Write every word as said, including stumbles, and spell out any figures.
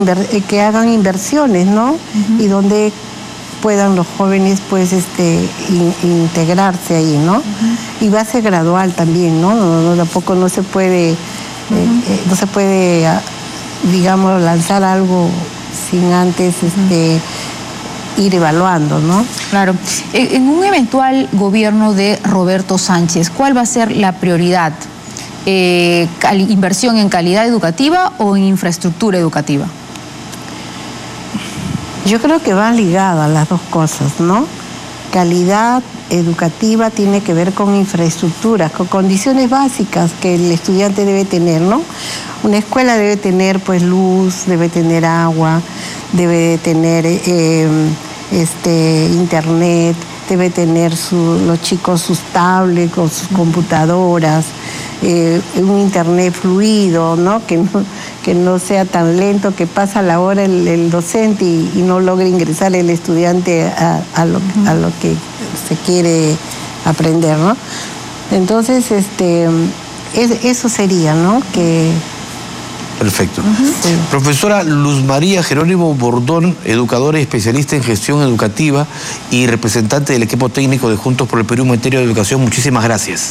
que hagan inversiones, ¿no? Uh-huh. Y donde puedan los jóvenes, pues, este, in, integrarse ahí, ¿no? Uh-huh. Y va a ser gradual también, ¿no? No, no tampoco no se puede, uh-huh. eh, eh, no se puede, digamos, lanzar algo sin antes, uh-huh. este, ir evaluando, ¿no? Claro. En un eventual gobierno de Roberto Sánchez, ¿cuál va a ser la prioridad? Eh, ¿Inversión en calidad educativa o en infraestructura educativa? Yo creo que van ligadas las dos cosas, ¿no? Calidad educativa tiene que ver con infraestructuras, con condiciones básicas que el estudiante debe tener, ¿no? Una escuela debe tener, pues, luz, debe tener agua, debe tener eh, este, internet, debe tener su, los chicos sus tablets con sus computadoras, eh, un internet fluido, ¿no? Que no, que no sea tan lento, que pasa la hora el, el docente y, y no logra ingresar el estudiante a, a, lo, a lo que se quiere aprender, ¿no? Entonces, este, es, eso sería, ¿no? Que... Perfecto. Uh-huh. Sí. Profesora Luz María Jerónimo Bordón, educadora y especialista en gestión educativa y representante del equipo técnico de Juntos por el Perú en materia de educación, muchísimas gracias.